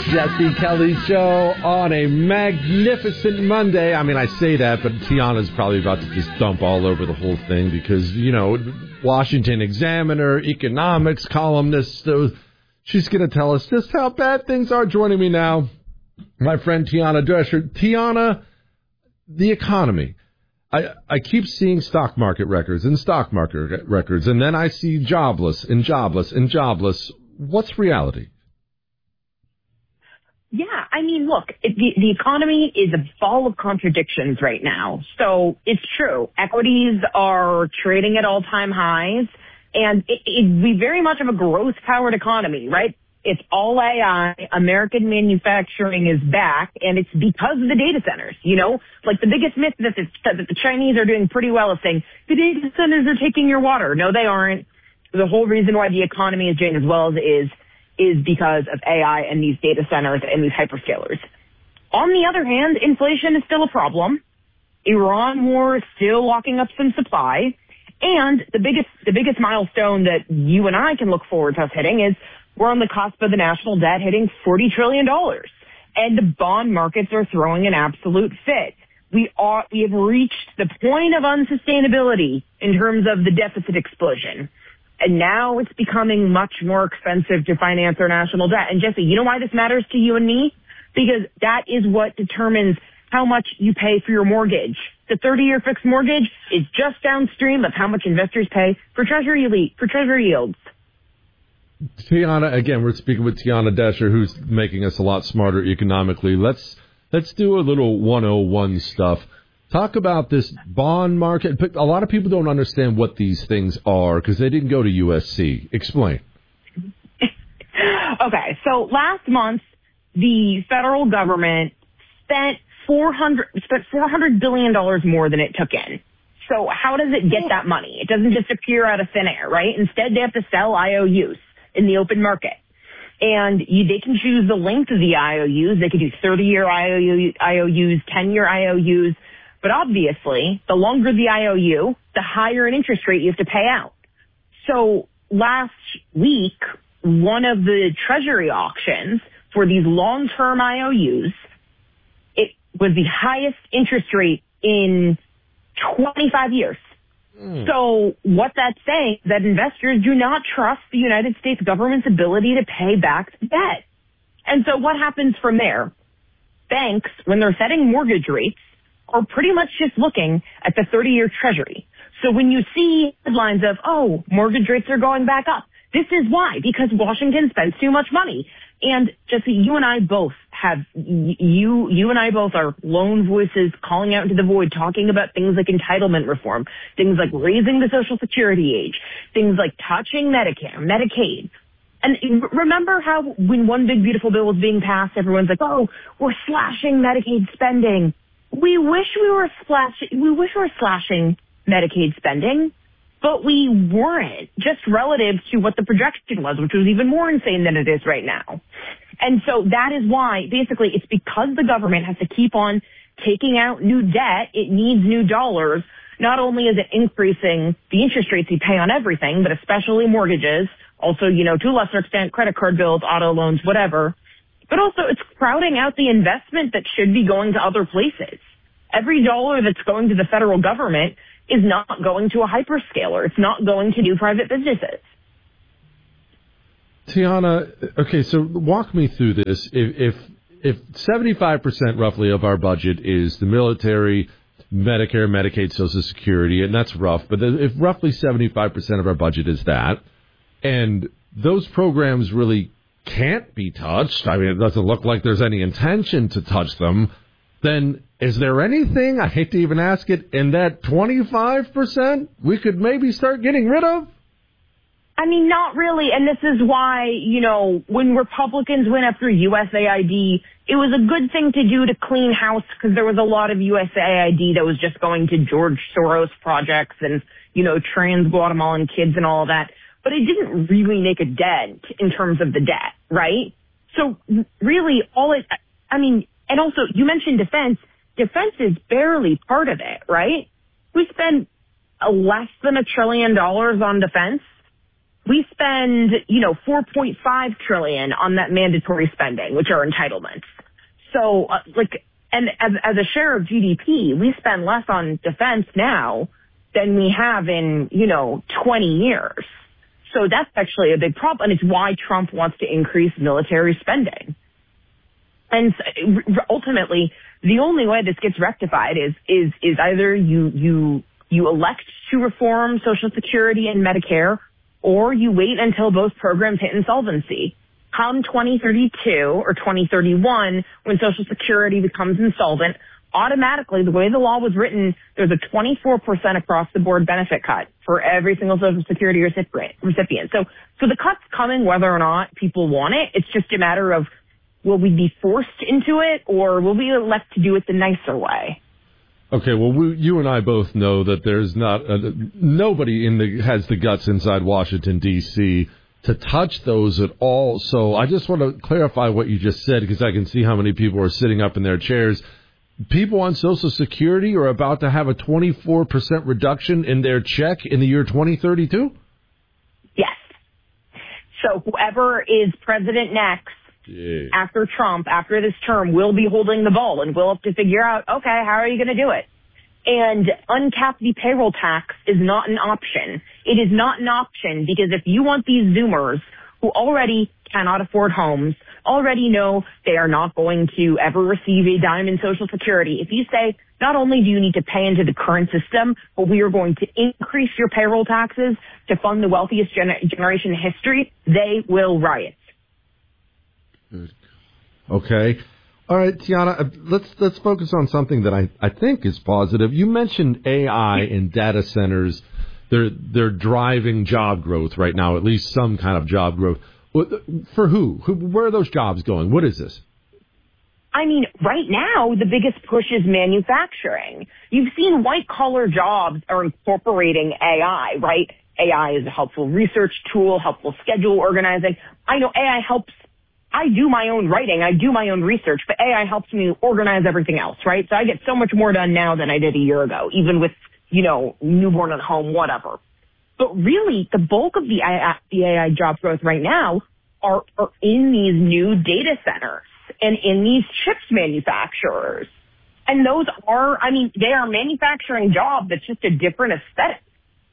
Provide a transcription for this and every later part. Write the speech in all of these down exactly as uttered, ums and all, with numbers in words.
Jesse Kelly Show on a magnificent Monday. I mean, I say that, but Tiana's probably about to just dump all over the whole thing because, you know, Washington Examiner, economics columnist, so she's going to tell us just how bad things are. Joining me now, my friend Tiana Drescher. Tiana, the economy. I, I keep seeing stock market records and stock market records, and then I see jobless and jobless and jobless. What's reality? Yeah, I mean, look, it, the, the economy is a ball of contradictions right now. So it's true. Equities are trading at all-time highs, and it, it, we very much have a growth-powered economy, right? It's all A I. American manufacturing is back, and it's because of the data centers, you know? Like, the biggest myth that the, that the Chinese are doing pretty well is saying, the data centers are taking your water. No, they aren't. The whole reason why the economy is doing as well as it is is because of A I and these data centers and these hyperscalers. On the other hand, inflation is still a problem. Iran war is still locking up some supply. And the biggest, the biggest milestone that you and I can look forward to us hitting is we're on the cusp of the national debt hitting forty trillion dollars. And the bond markets are throwing an absolute fit. We are, we have reached the point of unsustainability in terms of the deficit explosion. And now it's becoming much more expensive to finance our national debt. And Jesse, you know why this matters to you and me? Because that is what determines how much you pay for your mortgage. The thirty-year fixed mortgage is just downstream of how much investors pay for treasury elite, for treasury yields. Tiana, again, we're speaking with Tiana Drescher, who's making us a lot smarter economically. Let's let's do a little one oh one stuff. Talk about this bond market. A lot of people don't understand what these things are because they didn't go to U S C. Explain. Okay, so last month, the federal government spent four hundred spent four hundred billion dollars more than it took in. So how does it get that money? It doesn't just appear out of thin air, right? Instead, they have to sell I O Us in the open market. And you, they can choose the length of the I O Us. They could do thirty-year I O Us, ten-year I O Us. But obviously, the longer the I O U, the higher an interest rate you have to pay out. So last week, one of the treasury auctions for these long-term I O Us, it was the highest interest rate in twenty-five years. Mm. So what that's saying is that investors do not trust the United States government's ability to pay back the debt. And so what happens from there? Banks, when they're setting mortgage rates, are pretty much just looking at the thirty-year treasury. So when you see headlines of, oh, mortgage rates are going back up, this is why, because Washington spends too much money. And Jesse, you and I both have, you, you and I both are lone voices calling out into the void, talking about things like entitlement reform, things like raising the Social Security age, things like touching Medicare, Medicaid. And remember how when one big beautiful bill was being passed, everyone's like, oh, we're slashing Medicaid spending. We wish we were slashing, we wish we were slashing Medicaid spending, but we weren't, just relative to what the projection was, which was even more insane than it is right now. And so that is why, basically, it's because the government has to keep on taking out new debt, it needs new dollars. Not only is it increasing the interest rates you pay on everything, but especially mortgages, also, you know, to a lesser extent, credit card bills, auto loans, whatever. But also, it's crowding out the investment that should be going to other places. Every dollar that's going to the federal government is not going to a hyperscaler. It's not going to new private businesses. Tiana, okay, so walk me through this. If if, if seventy-five percent roughly of our budget is the military, Medicare, Medicaid, Social Security, and that's rough, but if roughly seventy-five percent of our budget is that, and those programs really can't be touched, I mean, it doesn't look like there's any intention to touch them, then is there anything, I hate to even ask it, in that twenty-five percent we could maybe start getting rid of? I mean, not really. And this is why, you know, when Republicans went after U S A I D, it was a good thing to do to clean house because there was a lot of U S A I D that was just going to George Soros projects and, you know, trans Guatemalan kids and all of that. But it didn't really make a dent in terms of the debt, right? So really all it, I mean, and also you mentioned defense. Defense is barely part of it, right? We spend a less than a trillion dollars on defense. we spend, you know, four point five trillion on that mandatory spending, which are entitlements. So, uh, like, and as, as a share of G D P, we spend less on defense now than we have in, you know, twenty years. So that's actually a big problem, and it's why Trump wants to increase military spending. And ultimately, the only way this gets rectified is is is either you you you elect to reform Social Security and Medicare, or you wait until both programs hit insolvency. Come twenty thirty-two or twenty thirty-one, when Social Security becomes insolvent, automatically, the way the law was written, there's a twenty-four percent across-the-board benefit cut for every single Social Security recipient. So, so the cut's coming whether or not people want it. It's just a matter of, will we be forced into it, or will we elect to do it the nicer way? Okay, well, we, you and I both know that there's not uh, nobody in the has the guts inside Washington D C to touch those at all. So I just want to clarify what you just said, because I can see how many people are sitting up in their chairs. People on Social Security are about to have a twenty-four percent reduction in their check in the year twenty thirty-two? Yes. So whoever is president next, yeah. after Trump, after this term, will be holding the ball, and we'll have to figure out, okay, how are you going to do it? And uncap the payroll tax is not an option. It is not an option because if you want these Zoomers who already cannot afford homes, already know they are not going to ever receive a dime in Social Security, if you say, not only do you need to pay into the current system, but we are going to increase your payroll taxes to fund the wealthiest gener- generation in history, they will riot. Okay. All right, Tiana, let's let's focus on something that I, I think is positive. You mentioned A I and data centers. They're they're driving job growth right now, at least some kind of job growth. For who? who? Where are those jobs going? What is this? I mean, right now, the biggest push is manufacturing. You've seen white-collar jobs are incorporating A I, right? A I is a helpful research tool, helpful schedule organizing. I know A I helps. I do my own writing, I do my own research, but A I helps me organize everything else, right? So I get so much more done now than I did a year ago, even with, you know, newborn at home, whatever. But really, the bulk of the A I, the A I job growth right now are, are in these new data centers and in these chips manufacturers. And those are, I mean, they are manufacturing jobs. It's just a different aesthetic.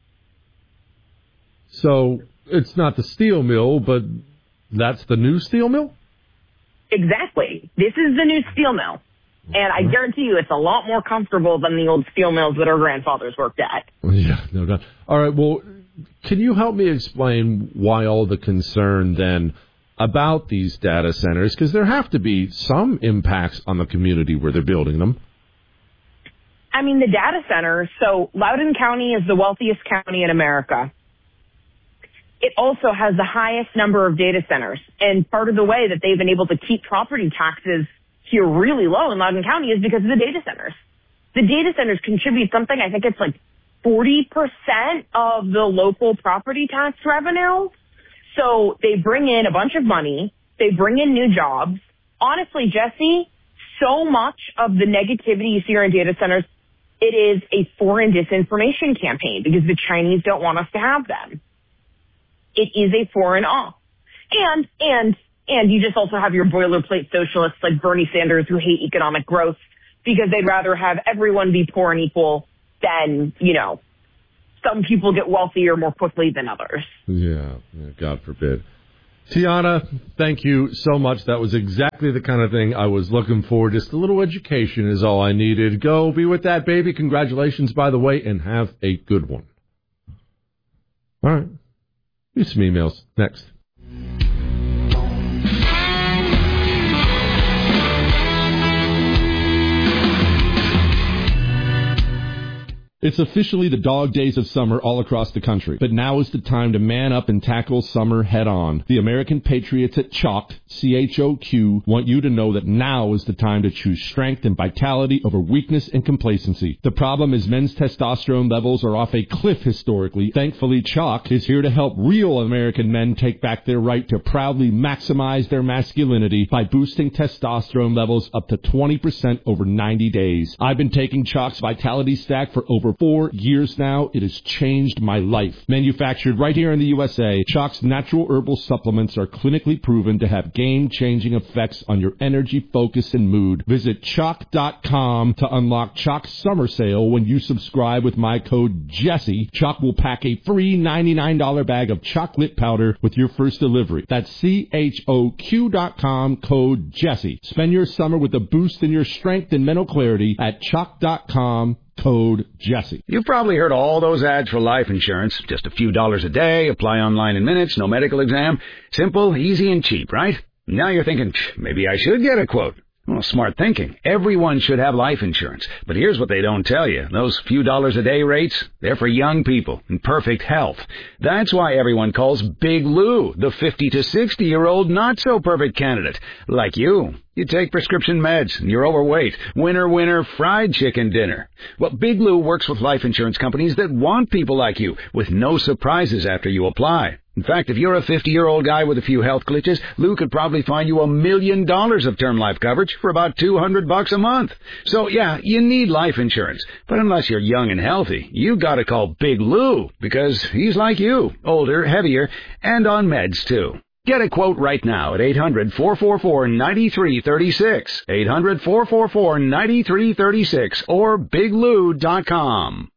So it's not the steel mill, but that's the new steel mill? Exactly. This is the new steel mill. And I guarantee you it's a lot more comfortable than the old steel mills that our grandfathers worked at. Yeah, no doubt. All right, well, can you help me explain why all the concern then about these data centers? Because there have to be some impacts on the community where they're building them. I mean, the data centers, so Loudoun County is the wealthiest county in America. It also has the highest number of data centers. And part of the way that they've been able to keep property taxes here really low in Loudoun County is because of the data centers. The data centers contribute something, I think it's like forty percent of the local property tax revenue. So they bring in a bunch of money. They bring in new jobs. Honestly, Jesse, so much of the negativity you see here in data centers, it is a foreign disinformation campaign because the Chinese don't want us to have them. It is a foreign off. And, and, and you just also have your boilerplate socialists like Bernie Sanders who hate economic growth because they'd rather have everyone be poor and equal than, you know, some people get wealthier more quickly than others. Yeah, yeah, God forbid. Tiana, thank you so much. That was exactly the kind of thing I was looking for. Just a little education is all I needed. Go be with that baby. Congratulations, by the way, and have a good one. All right. Do some emails next. It's officially the dog days of summer all across the country, but now is the time to man up and tackle summer head on. The American Patriots at Choq, C H O Q, want you to know that now is the time to choose strength and vitality over weakness and complacency. The problem is men's testosterone levels are off a cliff historically. Thankfully, Choq is here to help real American men take back their right to proudly maximize their masculinity by boosting testosterone levels up to twenty percent over ninety days. I've been taking Choq's Vitality Stack for over four years now. It has changed my life. Manufactured right here in the U S A, Choq's natural herbal supplements are clinically proven to have game-changing effects on your energy, focus, and mood. Visit Choq dot com to unlock Choq's summer sale. When you subscribe with my code Jesse, Choq will pack a free ninety-nine dollars bag of chocolate powder with your first delivery. That's C H O Q dot com, code Jesse. Spend your summer with a boost in your strength and mental clarity at Choq dot com, code Jesse. You've probably heard all those ads for life insurance. Just a few dollars a day, apply online in minutes, no medical exam. Simple, easy, and cheap, right? Now you're thinking, maybe I should get a quote. Well, smart thinking. Everyone should have life insurance. But here's what they don't tell you. Those few dollars a day rates, they're for young people in perfect health. That's why everyone calls Big Lou the fifty to sixty-year-old not-so-perfect candidate. Like you. You take prescription meds, and you're overweight. Winner, winner, fried chicken dinner. Well, Big Lou works with life insurance companies that want people like you, with no surprises after you apply. In fact, if you're a fifty-year-old guy with a few health glitches, Lou could probably find you a million dollars of term life coverage for about two hundred bucks a month. So, yeah, you need life insurance. But unless you're young and healthy, you gotta call Big Lou, because he's like you, older, heavier, and on meds, too. Get a quote right now at eight hundred, four four four, nine three three six, eight hundred, four four four, nine three three six, or big lou dot com.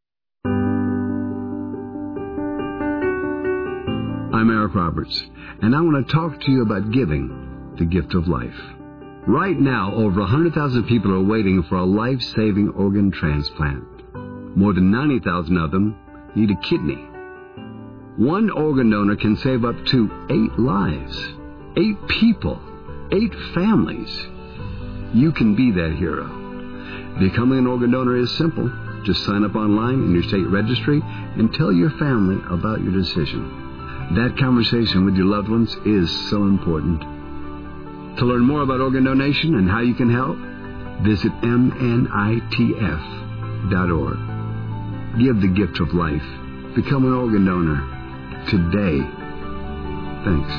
I'm Eric Roberts, and I want to talk to you about giving, the gift of life. Right now, over one hundred thousand people are waiting for a life-saving organ transplant. More than ninety thousand of them need a kidney. One organ donor can save up to eight lives, eight people, eight families. You can be that hero. Becoming an organ donor is simple. Just sign up online in your state registry and tell your family about your decision. That conversation with your loved ones is so important. To learn more about organ donation and how you can help, visit M N I T F dot org. Give the gift of life. Become an organ donor today. Thanks.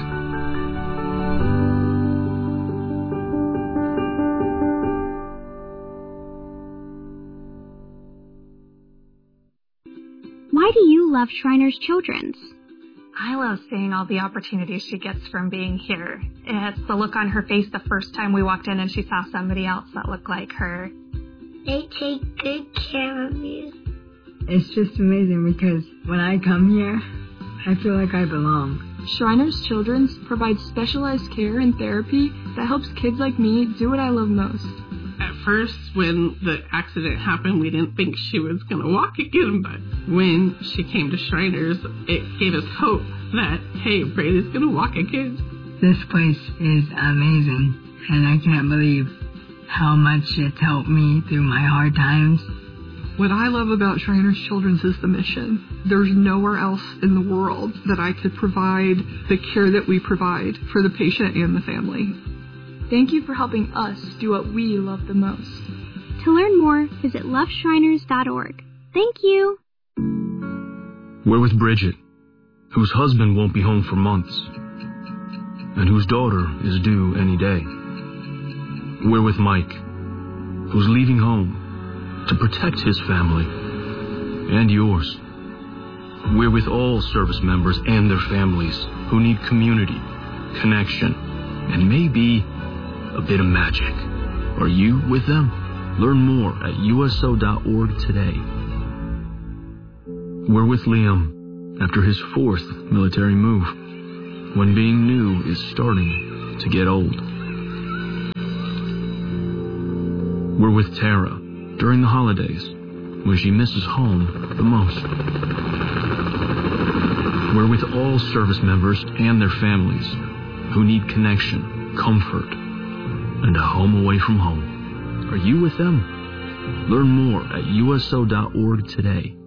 Why do you love Shriners Children's? I love seeing all the opportunities she gets from being here. It's the look on her face the first time we walked in and she saw somebody else that looked like her. They take good care of you. It's just amazing because when I come here, I feel like I belong. Shriners Children's provides specialized care and therapy that helps kids like me do what I love most. At first, when the accident happened, we didn't think she was going to walk again, but when she came to Shriners, it gave us hope that, hey, Brady's going to walk again. This place is amazing, and I can't believe how much it's helped me through my hard times. What I love about Shriners Children's is the mission. There's nowhere else in the world that I could provide the care that we provide for the patient and the family. Thank you for helping us do what we love the most. To learn more, visit love shriners dot org. Thank you. We're with Bridget, whose husband won't be home for months, and whose daughter is due any day. We're with Mike, who's leaving home to protect his family and yours. We're with all service members and their families who need community, connection, and maybe a bit of magic. Are you with them? Learn more at U S O dot org today. We're with Liam after his fourth military move, when being new is starting to get old. We're with Tara during the holidays, when she misses home the most. We're with all service members and their families who need connection, comfort, and a home away from home. Are you with them? Learn more at U S O dot org today.